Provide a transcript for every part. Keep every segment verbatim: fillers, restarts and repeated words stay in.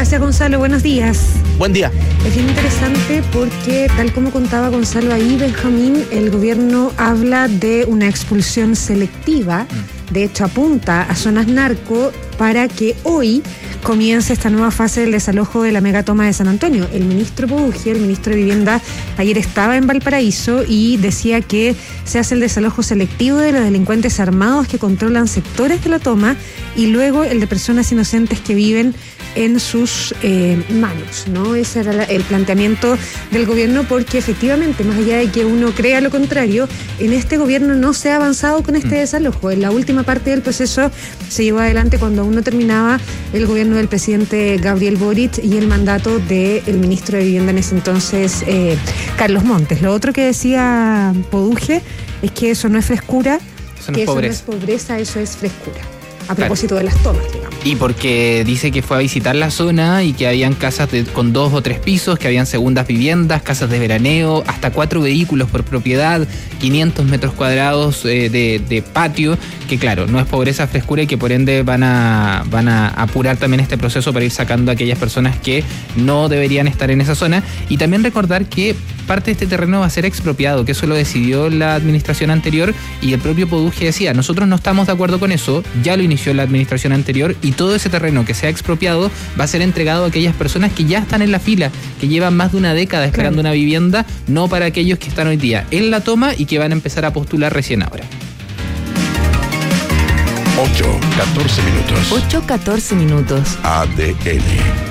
Gracias, Gonzalo. Buenos días. Buen día. Es bien interesante porque, tal como contaba Gonzalo ahí, Benjamín, el gobierno habla de una expulsión selectiva. Mm. De hecho, apunta a zonas narco para que hoy comience esta nueva fase del desalojo de la megatoma de San Antonio. El ministro Poduje, el ministro de Vivienda, ayer estaba en Valparaíso y decía que se hace el desalojo selectivo de los delincuentes armados que controlan sectores de la toma y luego el de personas inocentes que viven en sus eh, manos, ¿no? Ese era la, el planteamiento del gobierno, porque efectivamente, más allá de que uno crea lo contrario, en este gobierno no se ha avanzado con este desalojo. En la última parte del proceso se llevó adelante cuando aún no terminaba el gobierno del presidente Gabriel Boric y el mandato del ministro de Vivienda en ese entonces, eh, Carlos Montes. Lo otro que decía Poduje es que eso no es frescura, eso no que es eso pobreza. no es pobreza, eso es frescura. A propósito claro. de las tomas, digamos. Y porque dice que fue a visitar la zona y que habían casas de, con dos o tres pisos, que habían segundas viviendas, casas de veraneo, hasta cuatro vehículos por propiedad, quinientos metros cuadrados eh, de, de patio, que claro, no es pobreza, frescura, y que por ende van a, van a apurar también este proceso para ir sacando a aquellas personas que no deberían estar en esa zona. Y también recordar que parte de este terreno va a ser expropiado, que eso lo decidió la administración anterior, y el propio Poduje decía, nosotros no estamos de acuerdo con eso, ya lo inició la administración anterior, y todo ese terreno que sea expropiado va a ser entregado a aquellas personas que ya están en la fila, que llevan más de una década esperando claro. una vivienda, no para aquellos que están hoy día en la toma y que van a empezar a postular recién ahora. ocho, catorce minutos. ocho, catorce minutos. A D N.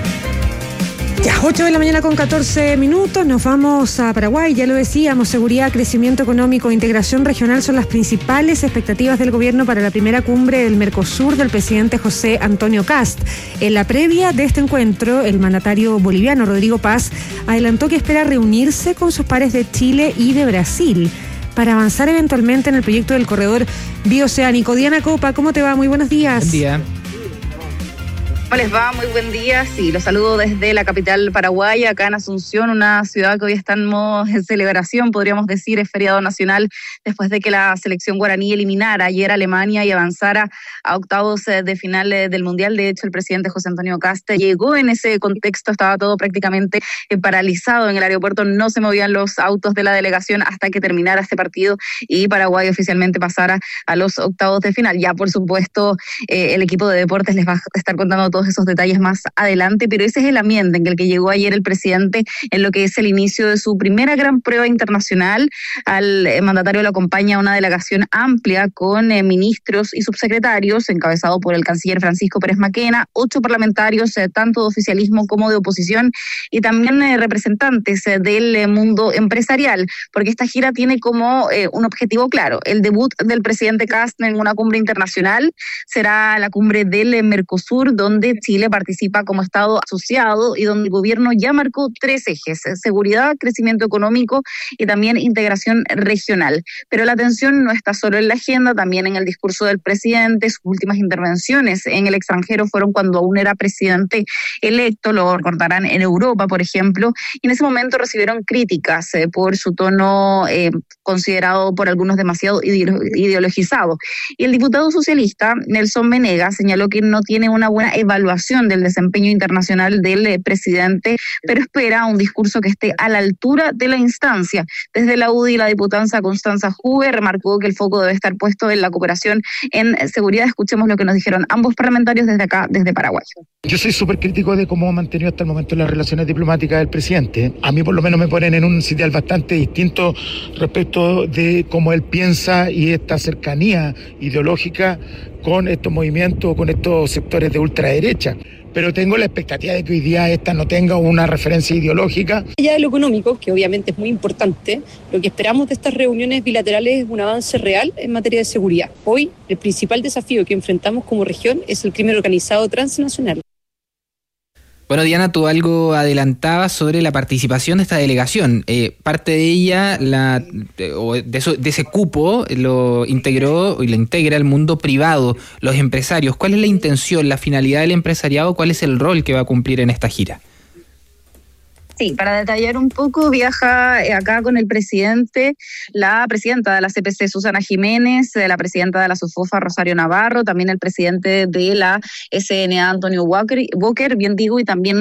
Ya, ocho de la mañana con catorce minutos, nos vamos a Paraguay, ya lo decíamos, seguridad, crecimiento económico, integración regional son las principales expectativas del gobierno para la primera cumbre del Mercosur del presidente José Antonio Kast. En la previa de este encuentro, el mandatario boliviano Rodrigo Paz adelantó que espera reunirse con sus pares de Chile y de Brasil para avanzar eventualmente en el proyecto del corredor bioceánico. Diana Copa, ¿cómo te va? Muy buenos días. Buen día. ¿Cómo les va? Muy buen día. Sí, los saludo desde la capital paraguaya, acá en Asunción, una ciudad que hoy estamos en celebración, podríamos decir, es feriado nacional, después de que la selección guaraní eliminara ayer a Alemania y avanzara a octavos de final del Mundial. De hecho, el presidente José Antonio Kast llegó en ese contexto, estaba todo prácticamente paralizado en el aeropuerto, no se movían los autos de la delegación hasta que terminara este partido y Paraguay oficialmente pasara a los octavos de final. Ya, por supuesto, eh, el equipo de deportes les va a estar contando todo esos detalles más adelante, pero ese es el ambiente en el que llegó ayer el presidente en lo que es el inicio de su primera gran prueba internacional. Al mandatario lo acompaña una delegación amplia con eh, ministros y subsecretarios, encabezado por el canciller Francisco Pérez Maquena, ocho parlamentarios, eh, tanto de oficialismo como de oposición, y también eh, representantes eh, del eh, mundo empresarial, porque esta gira tiene como eh, un objetivo claro, el debut del presidente Kast en una cumbre internacional, será la cumbre del eh, Mercosur, donde Chile participa como Estado asociado y donde el gobierno ya marcó tres ejes: seguridad, crecimiento económico y también integración regional. Pero la atención no está solo en la agenda, también en el discurso del presidente. Sus últimas intervenciones en el extranjero fueron cuando aún era presidente electo, lo recordarán, en Europa, por ejemplo, y en ese momento recibieron críticas eh, por su tono eh, considerado por algunos demasiado ideologizado. Y el diputado socialista Nelson Venegas señaló que no tiene una buena evaluación del desempeño internacional del eh, presidente, pero espera un discurso que esté a la altura de la instancia. Desde la U D I, la diputada Constanza Juve remarcó que el foco debe estar puesto en la cooperación en seguridad. Escuchemos lo que nos dijeron ambos parlamentarios desde acá, desde Paraguay. Yo soy súper crítico de cómo ha mantenido hasta el momento las relaciones diplomáticas del presidente. A mí por lo menos me ponen en un sitial bastante distinto respecto de cómo él piensa y esta cercanía ideológica con estos movimientos, con estos sectores de ultraderecha. Pero tengo la expectativa de que hoy día esta no tenga una referencia ideológica. Ya de lo económico, que obviamente es muy importante, lo que esperamos de estas reuniones bilaterales es un avance real en materia de seguridad. Hoy, el principal desafío que enfrentamos como región es el crimen organizado transnacional. Bueno, Diana, tú algo adelantabas sobre la participación de esta delegación. Eh, parte de ella, la, de, de, eso, de ese cupo, lo integró y lo integra el mundo privado, los empresarios. ¿Cuál es la intención, la finalidad del empresariado? ¿Cuál es el rol que va a cumplir en esta gira? Sí, para detallar un poco, viaja acá con el presidente, la presidenta de la C P C, Susana Jiménez, la presidenta de la SUFOFA, Rosario Navarro, también el presidente de la S N A, Antonio Walker, Walker bien digo, y también